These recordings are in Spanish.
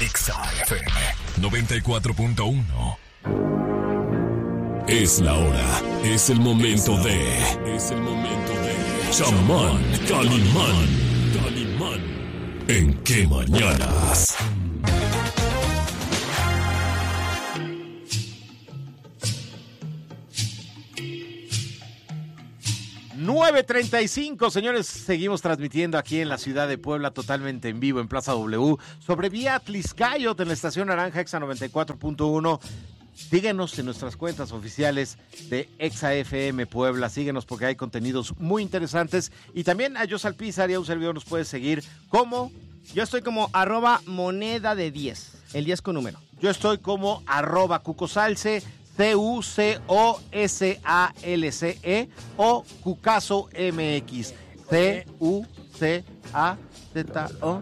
Exa FM 94.1. Es la hora, es el momento de Chamán Calimán. ¿En qué mañanas? ...9:35, señores, seguimos transmitiendo aquí en la ciudad de Puebla, totalmente en vivo en Plaza W, sobre vía Atlixcáyotl en la estación Naranja Exa 94.1. Síguenos en nuestras cuentas oficiales de Exa FM Puebla, síguenos porque hay contenidos muy interesantes. Y también a Josal Pizar y a un servidor nos puede seguir como... Yo estoy como @moneda de 10, el 10 con número. Yo estoy como @cucosalce, CUCOSALCE o Cucaso MX. CUCAZO.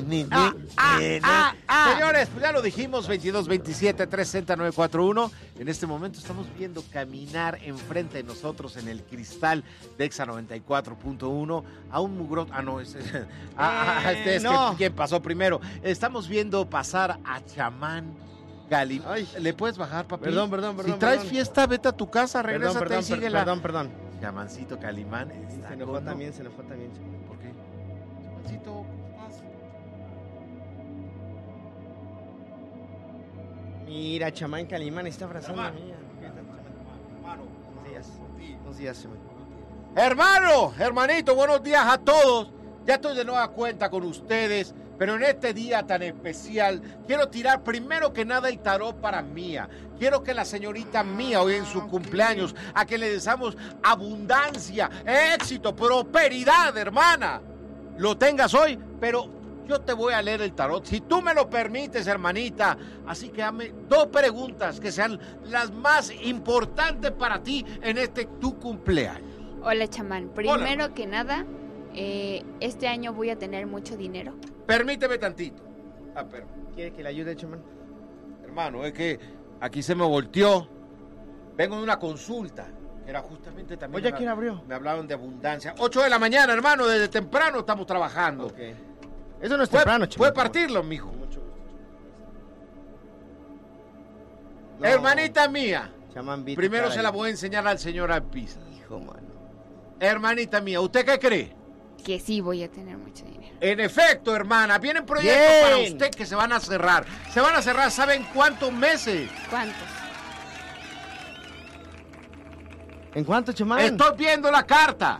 Señores, pues ya lo dijimos, 2227-360-941. En este momento estamos viendo caminar enfrente de nosotros en el cristal de Exa 94.1 a un mugrón. No. ¿Quién pasó primero? Estamos viendo pasar a Chamán Calimán. ¿Le puedes bajar, papi? Perdón. Si traes fiesta, vete a tu casa, regrésate y síguela. Perdón. Chamancito Calimán. Se enojó también. ¿Por qué? Chamancito, ¿cómo estás? Mira, Chamán Calimán está abrazando a mí. Hermano, Buenos días, Chamán. Hermanito, buenos días a todos. Ya estoy de nueva cuenta con ustedes, pero en este día tan especial quiero tirar primero que nada el tarot para Mía. Quiero que la señorita Mía, hoy en su cumpleaños, a que le deseamos abundancia, éxito, prosperidad, hermana, lo tengas hoy, pero yo te voy a leer el tarot, si tú me lo permites, hermanita. Así que hazme 2 preguntas que sean las más importantes para ti en tu cumpleaños. Hola, chamán. Primero que nada, este año voy a tener mucho dinero. Permíteme tantito. Pero, ¿Quiere que le ayude, Chamán? hermano, es que aquí se me volteó. Vengo de una consulta. Era justamente también... Oye, ¿quién abrió? Me hablaban de abundancia. 8 de la mañana, hermano, desde temprano estamos trabajando. Ok. Eso no es temprano, Chamán. Puede partirlo, mijo. Mucho gusto. No. Hermanita mía. Chamán, Primero se la voy a enseñar al señor Alpiza. Hijo, mano. Hermanita mía, ¿usted qué cree? Que sí voy a tener mucho dinero. En efecto, hermana, vienen proyectos Bien. para usted que se van a cerrar. Se van a cerrar, ¿saben cuántos meses? ¿Cuántos? ¿En cuánto, Chamán? Estoy viendo la carta.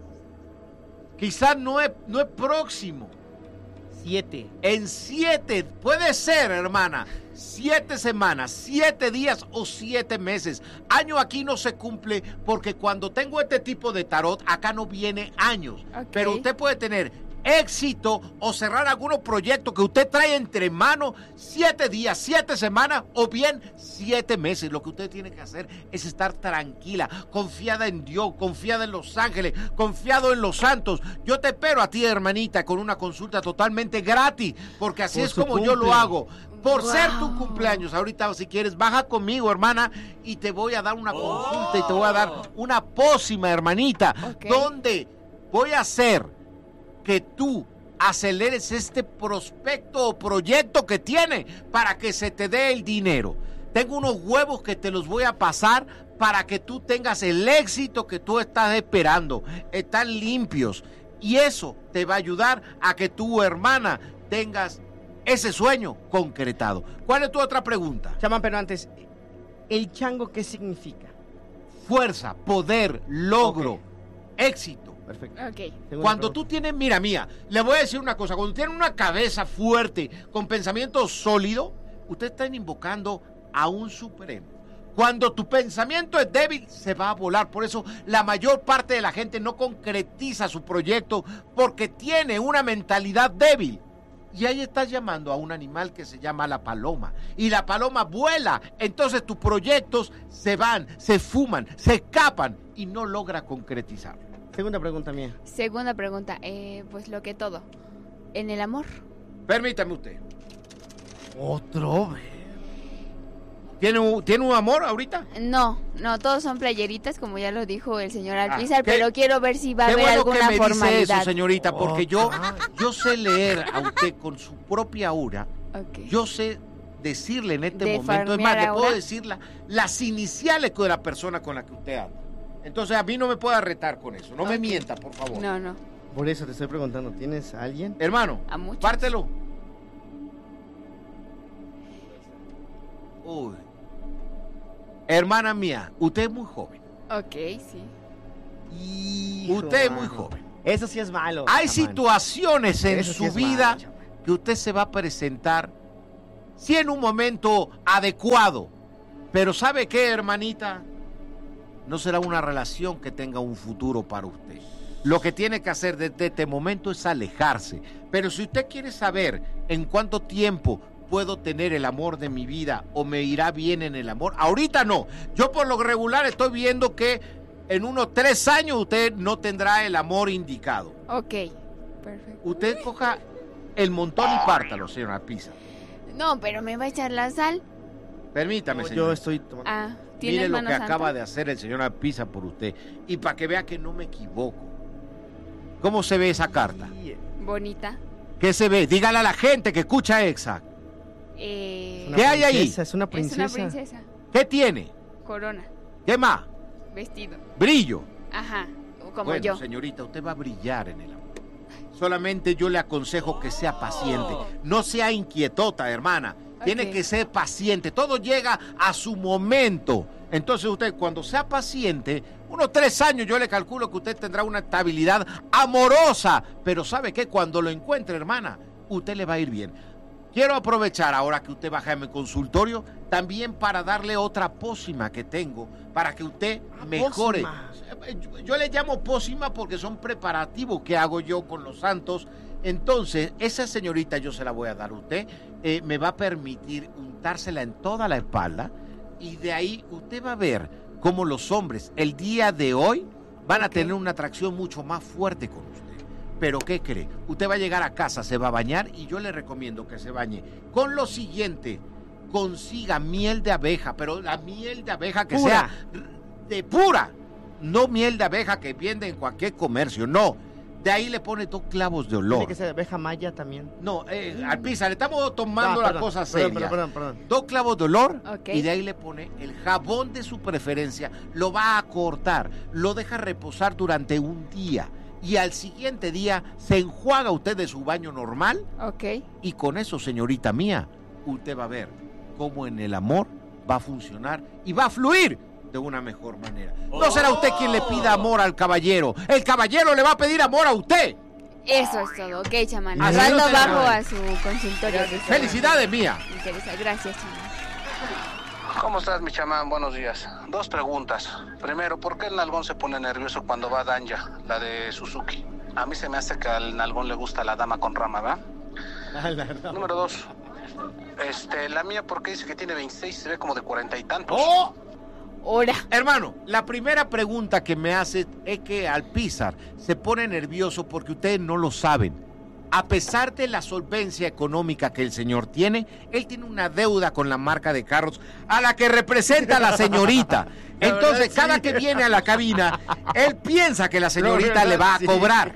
Quizás no es próximo. 7. En 7, puede ser, hermana. 7 semanas, 7 días o 7 meses. Año aquí no se cumple porque cuando tengo este tipo de tarot, acá no viene años. Ok. Pero usted puede tener éxito o cerrar algunos proyectos que usted trae entre manos 7 días, 7 semanas o bien 7 meses. Lo que usted tiene que hacer es estar tranquila, confiada en Dios, confiada en los ángeles, confiado en los santos. Yo te espero a ti, hermanita, con una consulta totalmente gratis, porque así Por es su como yo lo cumple. hago. Por Wow. ser tu cumpleaños, ahorita si quieres, baja conmigo, hermana, y te voy a dar una consulta y te voy a dar una pócima, hermanita, Ok. donde voy a hacer que tú aceleres este prospecto o proyecto que tiene para que se te dé el dinero. Tengo unos huevos que te los voy a pasar para que tú tengas el éxito que tú estás esperando. Están limpios y eso te va a ayudar a que tu hermana tengas ese sueño concretado. ¿Cuál es tu otra pregunta? Chamán, pero antes, ¿el chango qué significa? Fuerza, poder, logro, Ok. éxito. Perfecto. Ok. Segunda Cuando pregunta. tú tienes, mira, le voy a decir una cosa, cuando tienes una cabeza fuerte, con pensamiento sólido, usted está invocando a un supremo. Cuando tu pensamiento es débil, se va a volar. Por eso la mayor parte de la gente no concretiza su proyecto porque tiene una mentalidad débil. Y ahí estás llamando a un animal que se llama la paloma. Y la paloma vuela. Entonces tus proyectos se van, se fuman, se escapan y no logra concretizar. Segunda pregunta mía. Segunda pregunta, pues lo que todo. ¿En el amor? Permítame usted. ¿Otro? ¿Tiene un amor ahorita? No, todos son playeritas, como ya lo dijo el señor Alpizar, ¿qué? pero quiero ver si va a Qué haber bueno que alguna me dice formalidad. eso, señorita, porque yo sé leer a usted con su propia aura Ok. Yo sé decirle en este ¿De momento, es más, farmear le puedo ahora? decir las iniciales de la persona con la que usted anda. Entonces a mí no me pueda retar con eso. No me Ok. mienta, por favor. No. Por eso te estoy preguntando, ¿tienes a alguien? Hermano, A muchos. pártelo. Uy. Hermana mía, usted es muy joven. Ok, sí. Usted es muy joven. Eso sí es malo. Hay chamán. situaciones en Eso sí su es vida malo, chamán. que usted se va a presentar, sí, en un momento adecuado. Pero ¿sabe qué, hermanita? No será una relación que tenga un futuro para usted. Lo que tiene que hacer desde este momento es alejarse. Pero si usted quiere saber en cuánto tiempo puedo tener el amor de mi vida o me irá bien en el amor, ahorita no. Yo por lo regular estoy viendo que en unos 3 años usted no tendrá el amor indicado. Ok, perfecto. Usted coja el montón y pártalo, señora Pisa. No, pero me va a echar la sal. Permítame, Yo señor. estoy tomando. Ah, ¿tienes Mire lo mano que santa? acaba de hacer el señor Pisa por usted. Y para que vea que no me equivoco. ¿Cómo se ve esa carta? Bonita. ¿Qué se ve? Dígale a la gente que escucha Exa. Una ¿Qué hay ahí? princesa, Es una Es princesa. una princesa. ¿Qué tiene? Corona. ¿Qué más? Vestido. Brillo. Ajá. Como Bueno, yo. señorita, usted va a brillar en el amor. Solamente yo le aconsejo que sea paciente. No sea inquietota, hermana. Tiene Ok. que ser paciente. Todo llega a su momento. Entonces usted, cuando sea paciente, unos 3 años yo le calculo que usted tendrá una estabilidad amorosa. Pero ¿sabe qué? Cuando lo encuentre, hermana, usted le va a ir bien. Quiero aprovechar ahora que usted baja en mi consultorio también para darle otra pócima que tengo para que usted mejore. pócima. Yo le llamo pócima porque son preparativos que hago yo con los santos. Entonces, esa señorita yo se la voy a dar a usted. Me va a permitir untársela en toda la espalda y de ahí usted va a ver cómo los hombres el día de hoy van a Ok. tener una atracción mucho más fuerte con usted. Pero ¿qué cree? Usted va a llegar a casa, se va a bañar y yo le recomiendo que se bañe con lo siguiente: consiga miel de abeja, pero la miel de abeja que Pura. sea de pura, no miel de abeja que vende en cualquier comercio, no. De ahí le pone 2 clavos de Tiene olor. que ser abeja maya también. No, Alpisa, le estamos tomando la perdón, cosa seria. Perdón. 2 clavos de olor Ok. y de ahí le pone el jabón de su preferencia, lo va a cortar, lo deja reposar durante un día y al siguiente día se enjuaga usted de su baño normal Ok. y con eso, señorita mía, usted va a ver cómo en el amor va a funcionar y va a fluir de una mejor manera. No será usted quien le pida amor al caballero, el caballero le va a pedir amor a usted. Eso es todo. Ok, chamán. Así Al rato no te bajo la- a su consultorio. que se- Felicidades, mía. me interesa. Gracias, chamán. ¿Cómo estás, mi chamán? Buenos días. 2 preguntas. Primero, ¿por qué el nalgón se pone nervioso cuando va a Danja, la de Suzuki? A mí se me hace que al nalgón le gusta la dama con rama, ¿verdad? Número 2. La mía, ¿por qué dice que tiene 26 y se ve como de 40 y tantos? ¡Oh! Ahora. Hermano, la primera pregunta que me hace es que Alpizar se pone nervioso porque ustedes no lo saben. A pesar de la solvencia económica que el señor tiene, él tiene una deuda con la marca de carros a la que representa a la señorita. La Entonces, verdad, sí. cada que viene a la cabina, él piensa que la señorita verdad, le va a sí. cobrar.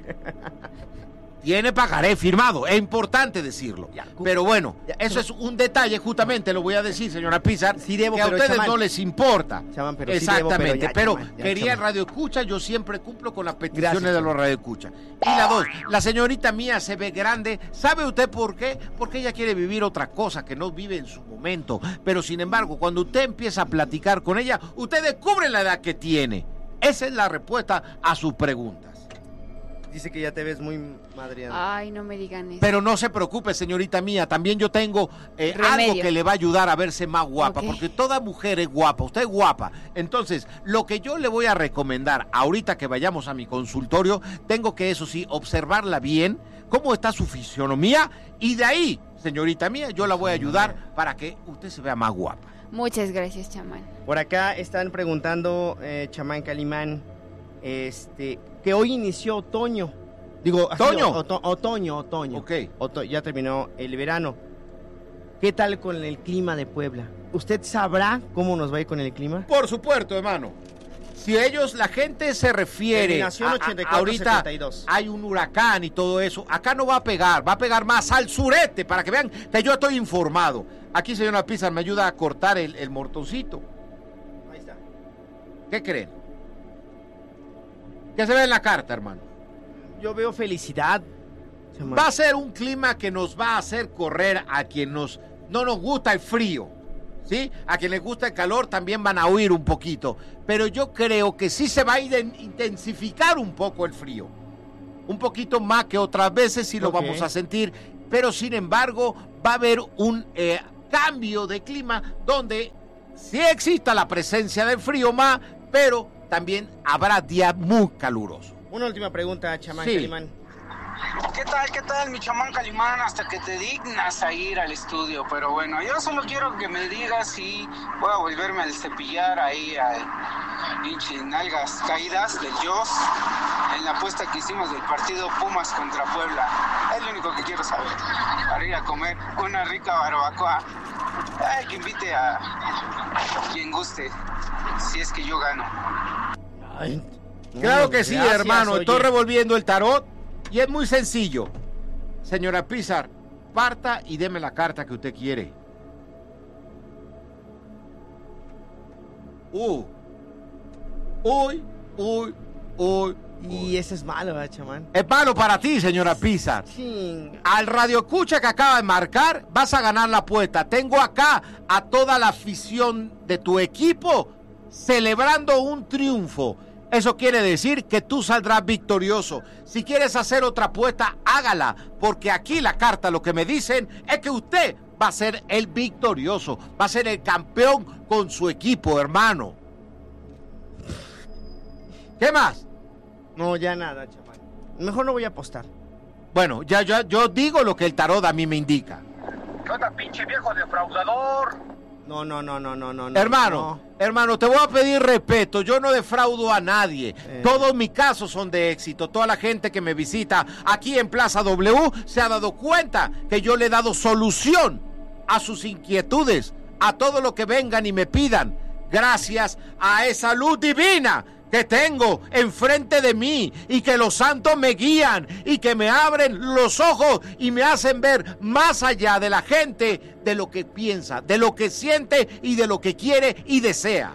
Tiene pagaré firmado, es importante decirlo. Ya, Pero bueno, ya, eso es un detalle, justamente lo voy a decir, señora Pizar, Sí debo, que a pero, ustedes chamán. no les importa. Chamán, pero sí debo, pero Exactamente, ya, pero chamán, ya, quería chamán. Radio Escucha, yo siempre cumplo con las peticiones Gracias, de los chamán. Radio Escucha. Y la 2, la señorita mía se ve grande, ¿sabe usted por qué? Porque ella quiere vivir otra cosa que no vive en su momento, pero sin embargo, cuando usted empieza a platicar con ella, usted descubre la edad que tiene. Esa es la respuesta a sus preguntas. Dice que ya te ves muy madreada. Ay, no me digan eso. Pero no se preocupe, señorita mía, también yo tengo algo Remedio. que le va a ayudar a verse más guapa, Ok. porque toda mujer es guapa, usted es guapa. Entonces, lo que yo le voy a recomendar ahorita que vayamos a mi consultorio, tengo que, eso sí, observarla bien, cómo está su fisionomía, y de ahí, señorita mía, yo la voy a ayudar para que usted se vea más guapa. Muchas gracias, chamán. Por acá están preguntando, chamán Calimán, que hoy inició otoño. Digo, así, ¿Otoño? Otoño. Ok. Ya terminó el verano. ¿Qué tal con el clima de Puebla? ¿Usted sabrá cómo nos va a ir con el clima? Por supuesto, hermano. Si la gente se refiere Terminación 84, ahorita 72. hay un huracán y todo eso, acá no va a pegar más al sureste, para que vean que yo estoy informado. Aquí, señora Pizar, me ayuda a cortar el mortoncito. Ahí está. ¿Qué creen? ¿Qué se ve en la carta, hermano? Yo veo felicidad. Va a ser un clima que nos va a hacer correr a quien no nos gusta el frío, ¿sí? A quien les gusta el calor también van a huir un poquito, pero yo creo que sí se va a intensificar un poco el frío, un poquito más que otras veces, sí lo vamos a sentir, pero sin embargo va a haber un cambio de clima donde sí exista la presencia del frío más, pero también habrá días muy calurosos. Una última pregunta, chamán Calimán. ¿Qué tal, mi chamán Calimán? Hasta que te dignas a ir al estudio, pero bueno, yo solo quiero que me digas si voy a volverme al cepillar ahí a pinche nalgas caídas del Joss en la apuesta que hicimos del partido Pumas contra Puebla. Es lo único que quiero saber, para ir a comer una rica barbacoa. Que invite a quien guste, si es que yo gano. Ay, claro que sí, gracias, hermano, oye. estoy revolviendo el tarot. Y es muy sencillo. Señora Pizar, parta y deme la carta que usted quiere. Y ese es malo, ¿verdad, chamán? Es malo para ti, señora Pizar. Ching. Al radio escucha que acaba de marcar, vas a ganar la apuesta. Tengo acá a toda la afición de tu equipo celebrando un triunfo. Eso quiere decir que tú saldrás victorioso. Si quieres hacer otra apuesta, hágala, porque aquí la carta lo que me dicen es que usted va a ser el victorioso, va a ser el campeón con su equipo, hermano. ¿Qué más? No, ya nada, chamán. Mejor no voy a apostar. Bueno, yo digo lo que el tarot a mí me indica. ¿Qué onda, pinche viejo defraudador? No. Hermano, te voy a pedir respeto. Yo no defraudo a nadie. Todos mis casos son de éxito. Toda la gente que me visita aquí en Plaza W se ha dado cuenta que yo le he dado solución a sus inquietudes, a todo lo que vengan y me pidan, gracias a esa luz divina que tengo enfrente de mí y que los santos me guían y que me abren los ojos y me hacen ver más allá de la gente, de lo que piensa, de lo que siente y de lo que quiere y desea.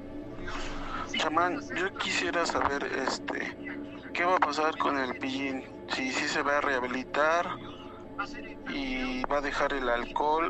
Chamán, yo quisiera saber qué va a pasar con el pillín, si se va a rehabilitar y va a dejar el alcohol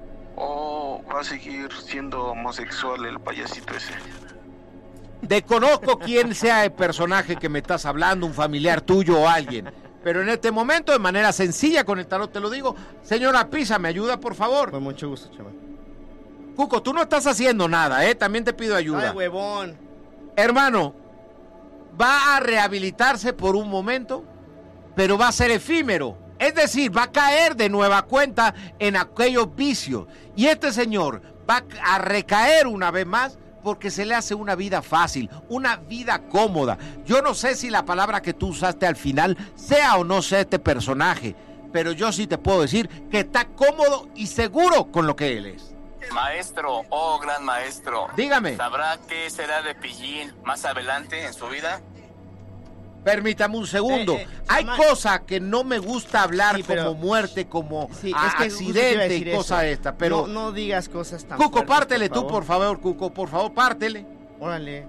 o va a seguir siendo homosexual el payasito ese. Desconozco quién sea el personaje que me estás hablando, un familiar tuyo o alguien. Pero en este momento, de manera sencilla, con el tarot te lo digo. Señora Pizar, ¿me ayuda, por favor? Con mucho gusto, chamán. Cuco, tú no estás haciendo nada, También te pido ayuda. Ay, huevón. Hermano, va a rehabilitarse por un momento, pero va a ser efímero. Es decir, va a caer de nueva cuenta en aquellos vicios. Y este señor va a recaer una vez más, porque se le hace una vida fácil, una vida cómoda. Yo no sé si la palabra que tú usaste al final sea o no sea este personaje, pero yo sí te puedo decir que está cómodo y seguro con lo que él es. Maestro, gran maestro. Dígame. ¿Sabrá qué será de Pillín más adelante en su vida? Permítame un segundo. Hay cosas que no me gusta hablar, sí, como muerte, como accidente y cosas estas, pero no digas cosas tan Cuco, fuertes, pártele tú, por favor, Cuco, por favor, pártele. Órale.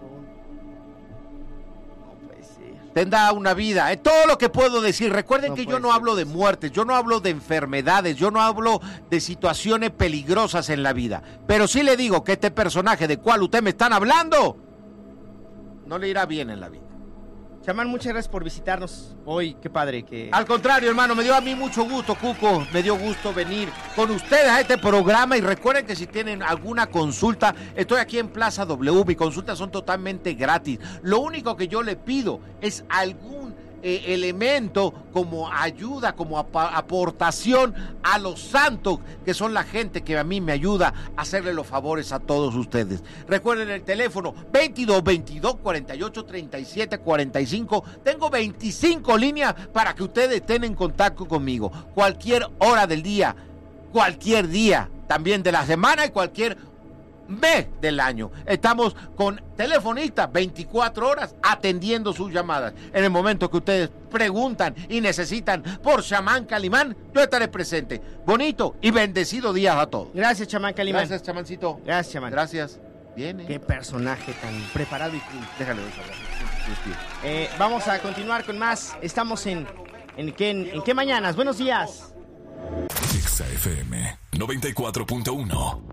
Tendrá una vida, es todo lo que puedo decir. Recuerden que yo no hablo de muertes, yo no hablo de enfermedades, yo no hablo de situaciones peligrosas en la vida, pero sí le digo que este personaje de cual usted me están hablando no le irá bien en la vida. Chamán, muchas gracias por visitarnos hoy, qué padre que... Al contrario, hermano, me dio a mí mucho gusto, Cuco, me dio gusto venir con ustedes a este programa y recuerden que si tienen alguna consulta, estoy aquí en Plaza W, mis consultas son totalmente gratis. Lo único que yo le pido es algún elemento como ayuda, como aportación a los santos, que son la gente que a mí me ayuda a hacerle los favores a todos ustedes. Recuerden el teléfono 22 22 48 37 45. Tengo 25 líneas para que ustedes estén en contacto conmigo cualquier hora del día, cualquier día también de la semana y cualquier mes del año. Estamos con telefonistas 24 horas atendiendo sus llamadas. En el momento que ustedes preguntan y necesitan por Chamán Calimán, yo estaré presente. Bonito y bendecido día a todos. Gracias, Chamán Calimán. Gracias, Chamancito. Gracias, Chamán. Gracias. Viene. Qué personaje tan preparado y cool. Déjale hablar. Vamos a continuar con más. Estamos en qué mañanas. Buenos días. XFM 94.1